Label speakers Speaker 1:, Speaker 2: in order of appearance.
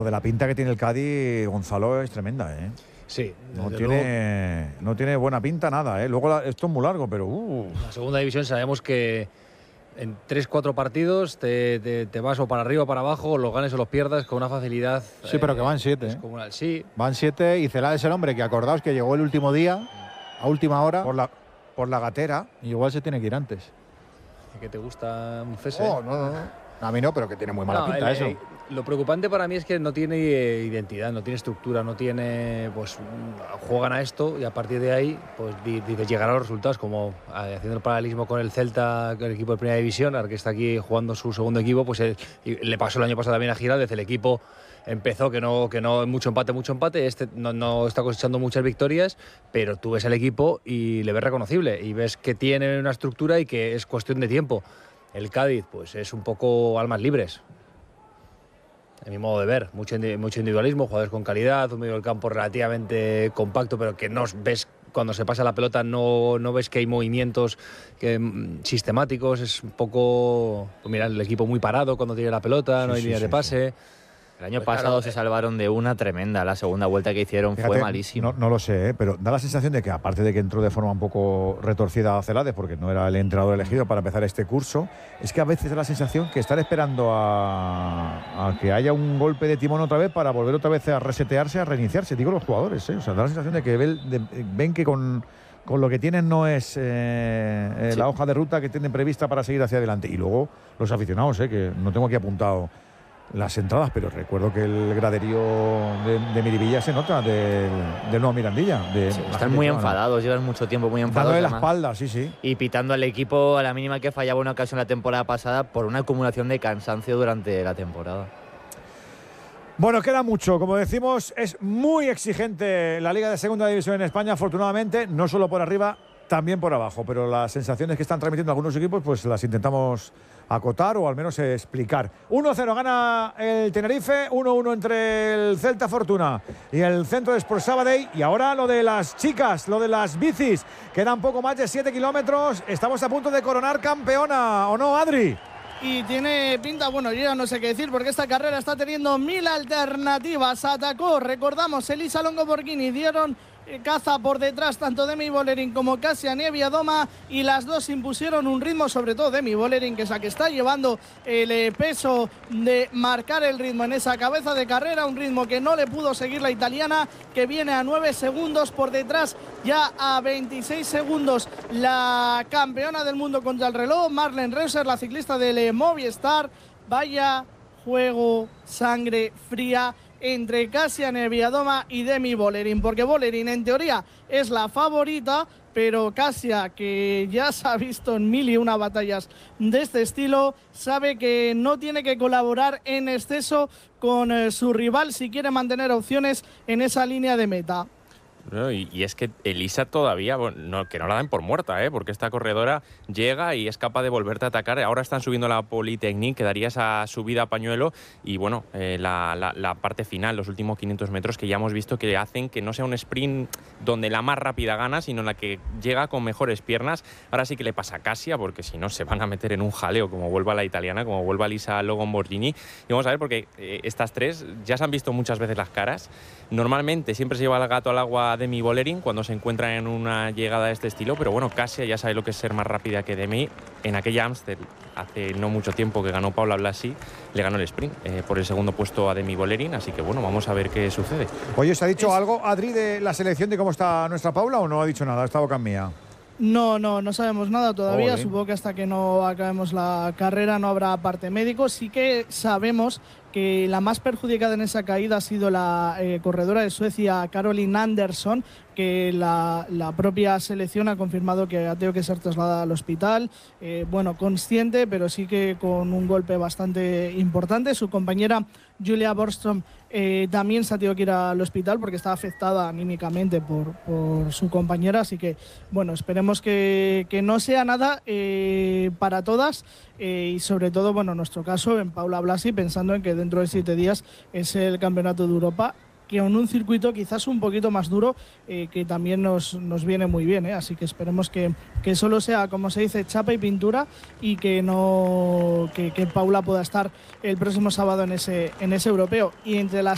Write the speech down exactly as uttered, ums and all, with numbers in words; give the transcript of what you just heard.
Speaker 1: Lo de la pinta que tiene el Cádiz, Gonzalo, es tremenda, ¿eh?
Speaker 2: Sí.
Speaker 1: No tiene, luego, no tiene buena pinta nada, ¿eh? Luego la, esto es muy largo, pero... Uh.
Speaker 2: La segunda división sabemos que en tres cuatro partidos te, te, te vas o para arriba o para abajo, los ganes o los pierdas con una facilidad.
Speaker 3: Sí, eh, pero que van siete. ¿eh?
Speaker 2: Sí.
Speaker 3: Van siete y Celada es el hombre que, acordaos que llegó el último día, a última hora.
Speaker 1: Por la, por la gatera.
Speaker 3: Y igual se tiene que ir antes.
Speaker 2: ¿Que te gusta un cese?
Speaker 3: Oh, no, no, no. A mí no, pero que tiene muy mala no, pinta el, eso.
Speaker 2: El, lo preocupante para mí es que no tiene eh, identidad, no tiene estructura, no tiene, pues juegan a esto y a partir de ahí, pues dices, llegarán los resultados, como eh, haciendo el paralelismo con el Celta, con el equipo de Primera División, ahora que está aquí jugando su segundo equipo, pues él, le pasó el año pasado también a Giraldez, el equipo empezó que no, que no, mucho empate, mucho empate, este no, no está cosechando muchas victorias, pero tú ves el equipo y le ves reconocible y ves que tiene una estructura y que es cuestión de tiempo. El Cádiz, pues es un poco almas libres, en mi modo de ver, mucho, mucho individualismo, jugadores con calidad, un medio del campo relativamente compacto, pero que no ves, cuando se pasa la pelota no, no ves que hay movimientos que, sistemáticos, es un poco, pues mira, el equipo muy parado cuando tiene la pelota, sí, no hay sí, líneas sí, de pase. Sí.
Speaker 4: El año pues pasado claro, se salvaron de una tremenda, la segunda vuelta que hicieron fíjate, fue malísimo.
Speaker 1: No, no lo sé, ¿eh? Pero da la sensación de que, aparte de que entró de forma un poco retorcida a Celades, porque no era el entrenador elegido para empezar este curso, es que a veces da la sensación que están esperando a, a que haya un golpe de timón otra vez para volver otra vez a resetearse, a reiniciarse, digo los jugadores, ¿eh? O sea, da la sensación de que ven, de, ven que con, con lo que tienen no es eh, eh, sí. la hoja de ruta que tienen prevista para seguir hacia adelante. Y luego los aficionados, ¿eh? Que no tengo aquí apuntado las entradas, pero recuerdo que el graderío de, de Miribilla se nota del, del nuevo Mirandilla. De
Speaker 4: sí, están muy enfadados, llevan mucho tiempo muy enfadados.
Speaker 1: Dándole la espalda, sí, sí.
Speaker 4: Y pitando al equipo a la mínima que fallaba una ocasión la temporada pasada por una acumulación de cansancio durante la temporada.
Speaker 1: Bueno, queda mucho. Como decimos, es muy exigente la Liga de Segunda División en España, afortunadamente, no solo por arriba, también por abajo. Pero las sensaciones que están transmitiendo algunos equipos, pues las intentamos acotar o al menos explicar. uno cero gana el Tenerife, uno uno entre el Celta Fortuna y el Centro de Sport Sabadell. Y ahora lo de las chicas, lo de las bicis. Quedan poco más de siete kilómetros. Estamos a punto de coronar campeona, ¿o no, Adri?
Speaker 5: Y tiene pinta, bueno, yo ya no sé qué decir porque esta carrera está teniendo mil alternativas. Atacó, recordamos, Elisa Longo Borghini, dieron caza por detrás tanto Demi Vollering como Kasia Nieviadoma y las dos impusieron un ritmo, sobre todo Demi Vollering, que es la que está llevando el peso de marcar el ritmo en esa cabeza de carrera, un ritmo que no le pudo seguir la italiana, que viene a nueve segundos por detrás, ya a veintiséis segundos la campeona del mundo contra el reloj, Marlene Reuser, la ciclista del Movistar. Vaya juego, sangre fría entre Kasia Nieviadoma y Demi Vollering, porque Vollering en teoría es la favorita, pero Kasia, que ya se ha visto en mil y una batallas de este estilo, sabe que no tiene que colaborar en exceso con eh, su rival si quiere mantener opciones en esa línea de meta.
Speaker 6: No, y, y es que Elisa todavía, bueno, no, que no la den por muerta, ¿eh? Porque esta corredora llega y es capaz de volverte a atacar. Ahora están subiendo la Polytechnique, que daría esa subida a pañuelo, y bueno, eh, la, la, la parte final, los últimos quinientos metros, que ya hemos visto que hacen que no sea un sprint donde la más rápida gana, sino la que llega con mejores piernas. Ahora sí que le pasa a Kasia, porque si no se van a meter en un jaleo, como vuelva la italiana, como vuelva Elisa Longo Borghini. Y vamos a ver, porque eh, estas tres ya se han visto muchas veces las caras. Normalmente siempre se lleva el gato al agua Demi Vollering cuando se encuentran en una llegada de este estilo, pero bueno, Kasia ya sabe lo que es ser más rápida que Demi. En aquella Amstel, hace no mucho tiempo que ganó Paula Blasi, le ganó el sprint eh, por el segundo puesto a Demi Vollering, así que bueno, vamos a ver qué sucede.
Speaker 1: Oye, ¿se ha dicho es... algo, Adri, de la selección, de cómo está nuestra Paula, o no ha dicho nada? Está boca mía.
Speaker 5: No, no, no sabemos nada todavía.
Speaker 1: Olé.
Speaker 5: Supongo que hasta que no acabemos la carrera no habrá parte médico. Sí que sabemos que la más perjudicada en esa caída ha sido la eh, corredora de Suecia, Caroline Anderson, que la, la propia selección ha confirmado que ha tenido que ser trasladada al hospital. Eh, bueno, consciente, pero sí que con un golpe bastante importante. Su compañera Julia Borgström eh, también se ha tenido que ir al hospital porque está afectada anímicamente por, por su compañera. Así que, bueno, esperemos que, que no sea nada eh, para todas. Eh, y sobre todo, bueno, en nuestro caso, en Paula Blasi, pensando en que dentro de siete días es el Campeonato de Europa, que en un circuito quizás un poquito más duro, eh, que también nos, nos viene muy bien, ¿eh? Así que esperemos que, que solo sea, como se dice, chapa y pintura, y que no que, que Paula pueda estar el próximo sábado en ese, en ese europeo. Y entre las